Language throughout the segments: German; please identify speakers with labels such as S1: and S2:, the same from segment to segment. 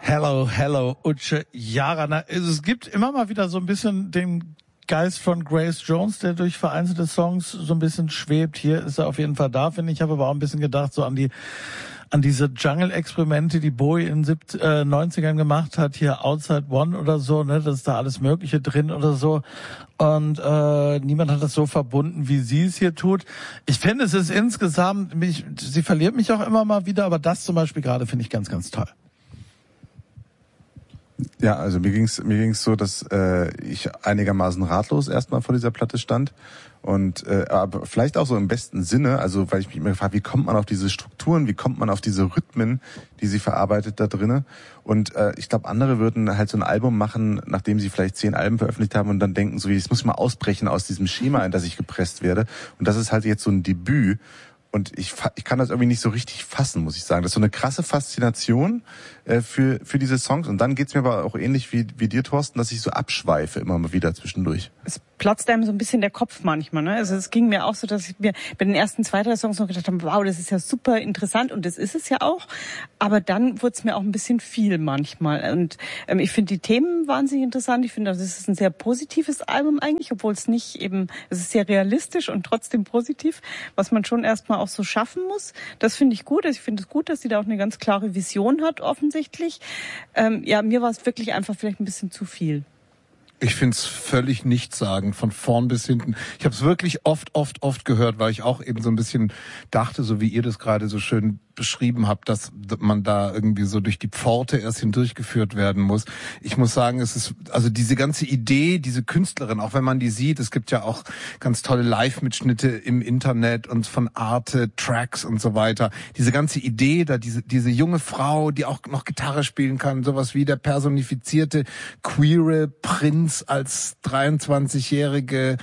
S1: Hello, hello, Uche Jarana. Es gibt immer mal wieder so ein bisschen den Geist von Grace Jones, der durch vereinzelte Songs so ein bisschen schwebt. Hier ist er auf jeden Fall da, finde ich. Ich habe aber auch ein bisschen gedacht, so an diese Jungle-Experimente, die Bowie in den 90ern gemacht hat, hier Outside One oder so, ne, da ist da alles Mögliche drin oder so. Und niemand hat das so verbunden, wie sie es hier tut. Ich finde, es ist insgesamt, sie verliert mich auch immer mal wieder, aber das zum Beispiel gerade finde ich ganz, ganz toll.
S2: Ja, also mir ging's so, dass ich einigermaßen ratlos erstmal vor dieser Platte stand und aber vielleicht auch so im besten Sinne, also weil ich mich immer gefragt, wie kommt man auf diese Strukturen, wie kommt man auf diese Rhythmen, die sie verarbeitet da drinne? Und ich glaube, andere würden halt so ein Album machen, nachdem sie vielleicht 10 Alben veröffentlicht haben und dann denken, so wie ich muss mal ausbrechen aus diesem Schema, in das ich gepresst werde. Und das ist halt jetzt so ein Debüt. Und ich kann das irgendwie nicht so richtig fassen, muss ich sagen. Das ist so eine krasse Faszination für diese Songs. Und dann geht's mir aber auch ähnlich wie dir, Thorsten, dass ich so abschweife immer mal wieder zwischendurch.
S3: Es platzt einem so ein bisschen der Kopf manchmal, ne? Also es ging mir auch so, dass ich mir bei den ersten 2, 3 Songs noch gedacht habe, wow, das ist ja super interessant und das ist es ja auch. Aber dann wurde es mir auch ein bisschen viel manchmal. Und ich finde die Themen wahnsinnig interessant. Ich finde, das ist ein sehr positives Album eigentlich, obwohl es nicht eben, es ist sehr realistisch und trotzdem positiv, was man schon erstmal auch so schaffen muss. Das finde ich gut. Also ich finde es gut, dass sie da auch eine ganz klare Vision hat, offensichtlich. Ja, mir war es wirklich einfach vielleicht ein bisschen zu viel.
S4: Ich find's völlig nichtssagend, von vorn bis hinten. Ich habe es wirklich oft gehört, weil ich auch eben so ein bisschen dachte, so wie ihr das gerade so schön beschrieben habt, dass man da irgendwie so durch die Pforte erst hindurchgeführt werden muss. Ich muss sagen, es ist, also diese ganze Idee, diese Künstlerin, auch wenn man die sieht, es gibt ja auch ganz tolle Live-Mitschnitte im Internet und von Arte, Tracks und so weiter. Diese ganze Idee, da diese junge Frau, die auch noch Gitarre spielen kann, sowas wie der personifizierte queere Prinz als 23-jährige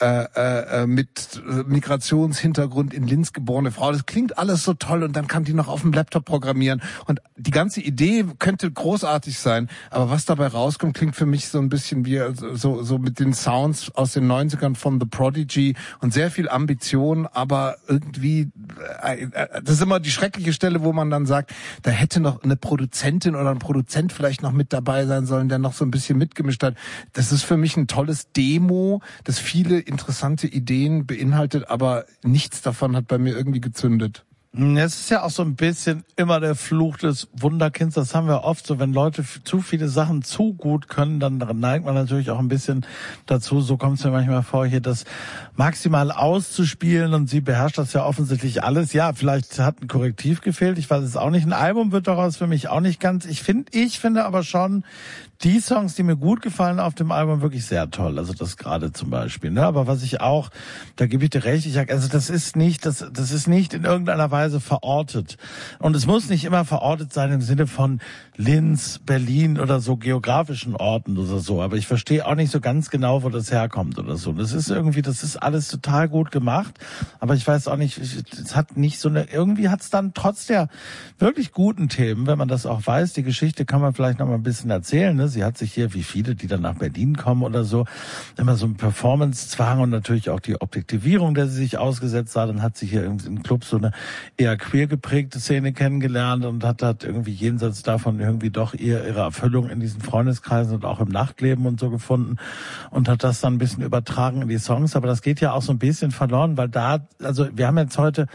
S4: mit Migrationshintergrund in Linz geborene Frau. Das klingt alles so toll und dann kann die noch auf dem Laptop programmieren und die ganze Idee könnte großartig sein, aber was dabei rauskommt, klingt für mich so ein bisschen wie so mit den Sounds aus den 90ern von The Prodigy und sehr viel Ambition, aber irgendwie das ist immer die schreckliche Stelle, wo man dann sagt, da hätte noch eine Produzentin oder ein Produzent vielleicht noch mit dabei sein sollen, der noch so ein bisschen mitgemischt hat. Das ist für mich ein tolles Demo, das viele interessante Ideen beinhaltet, aber nichts davon hat bei mir irgendwie gezündet.
S1: Es ist ja auch so ein bisschen immer der Fluch des Wunderkinds. Das haben wir oft so, wenn Leute zu viele Sachen zu gut können, dann neigt man natürlich auch ein bisschen dazu, so kommt es mir manchmal vor, hier das maximal auszuspielen und sie beherrscht das ja offensichtlich alles. Ja, vielleicht hat ein Korrektiv gefehlt, ich weiß es auch nicht. Ein Album wird daraus für mich auch nicht ganz. Ich finde aber schon die Songs, die mir gut gefallen auf dem Album, wirklich sehr toll. Also das gerade zum Beispiel, ne? Aber was ich auch, da gebe ich dir recht, also das ist nicht in irgendeiner Weise verortet. Und es muss nicht immer verortet sein im Sinne von Linz, Berlin oder so geografischen Orten oder so. Aber ich verstehe auch nicht so ganz genau, wo das herkommt oder so. Das ist alles total gut gemacht. Aber ich weiß auch nicht, es hat nicht so irgendwie hat es dann trotz der wirklich guten Themen, wenn man das auch weiß, die Geschichte kann man vielleicht noch mal ein bisschen erzählen, ne? Sie hat sich hier, wie viele, die dann nach Berlin kommen oder so, immer so einen Performance-Zwang und natürlich auch die Objektivierung, der sie sich ausgesetzt hat. Dann hat sie hier im Club so eine eher queer geprägte Szene kennengelernt und hat irgendwie jenseits davon irgendwie doch ihre Erfüllung in diesen Freundeskreisen und auch im Nachtleben und so gefunden und hat das dann ein bisschen übertragen in die Songs. Aber das geht ja auch so ein bisschen verloren, weil wir haben jetzt heute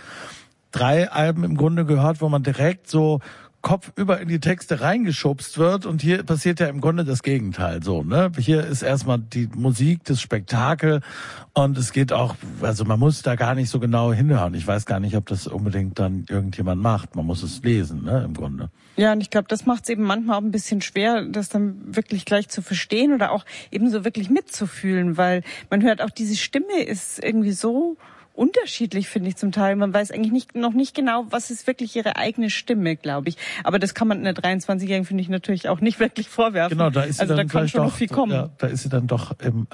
S1: 3 Alben im Grunde gehört, wo man direkt so kopfüber in die Texte reingeschubst wird und hier passiert ja im Grunde das Gegenteil so, ne? Hier ist erstmal die Musik, das Spektakel und es geht auch, also man muss da gar nicht so genau hinhören. Ich weiß gar nicht, ob das unbedingt dann irgendjemand macht. Man muss es lesen, ne, im Grunde.
S3: Ja, und ich glaube, das macht es eben manchmal auch ein bisschen schwer, das dann wirklich gleich zu verstehen oder auch eben so wirklich mitzufühlen, weil man hört auch, diese Stimme ist irgendwie so unterschiedlich, finde ich zum Teil. Man weiß eigentlich noch nicht genau, was ist wirklich ihre eigene Stimme, glaube ich. Aber das kann man einer 23-Jährigen, finde ich, natürlich auch nicht wirklich vorwerfen.
S1: Genau, da ist sie dann
S3: kann schon noch viel kommen.
S1: Ja, da ist sie dann doch im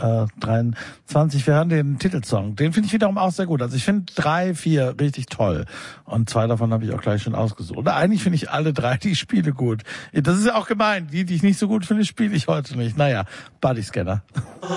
S1: 23. Wir hören den Titelsong. Den finde ich wiederum auch sehr gut. Also ich finde 3, 4 richtig toll. Und 2 davon habe ich auch gleich schon ausgesucht. Oder eigentlich finde ich alle 3 die Spiele gut. Das ist ja auch gemein. Die ich nicht so gut finde, spiele ich heute nicht. Naja, Bodyscanner.